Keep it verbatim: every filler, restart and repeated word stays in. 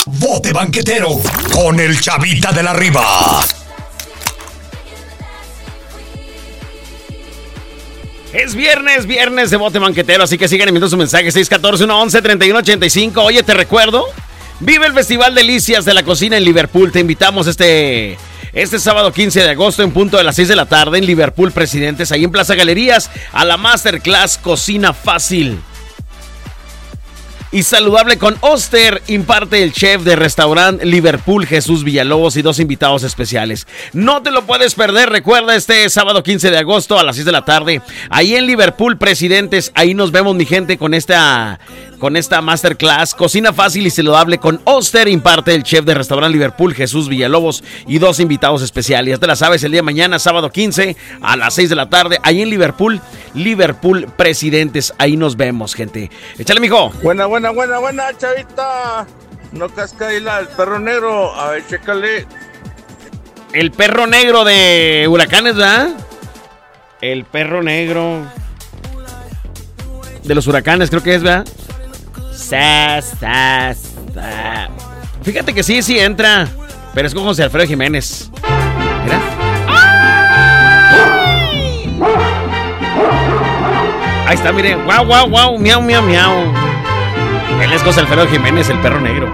Bote Banquetero con el Chavita de la Riva. Es viernes, viernes de Bote Banquetero, así que sigan enviando su mensaje seis uno cuatro, uno uno, tres uno ocho cinco. Oye, te recuerdo, vive el Festival Delicias de la Cocina en Liverpool. Te invitamos este, este sábado quince de agosto en punto de las seis de la tarde en Liverpool Presidentes, ahí en Plaza Galerías, a la Masterclass Cocina Fácil y Saludable con Oster. Imparte el chef de restaurante Liverpool, Jesús Villalobos, y dos invitados especiales. No te lo puedes perder. Recuerda, este sábado quince de agosto a las seis de la tarde, ahí en Liverpool Presidentes. Ahí nos vemos, mi gente, con esta, con esta masterclass Cocina Fácil y Saludable con Oster. Imparte el chef de restaurante Liverpool, Jesús Villalobos, y dos invitados especiales. Ya te la sabes, el día de mañana, sábado quince a las seis de la tarde, ahí en Liverpool, Liverpool Presidentes. Ahí nos vemos, gente. Échale, mijo. Buena, buena. Buena, buena, Chavita. No cascaila, el perro negro. A ver, chécale. El perro negro de Huracanes, ¿verdad? El perro negro de los Huracanes, creo que es, ¿verdad? Sa, sa, sa. Fíjate que sí, sí entra. Pero es con José Alfredo Jiménez. Mira. Ahí está, miren. Guau, guau, guau. Miau, miau, miau. Él es José Alfredo Jiménez, el perro negro.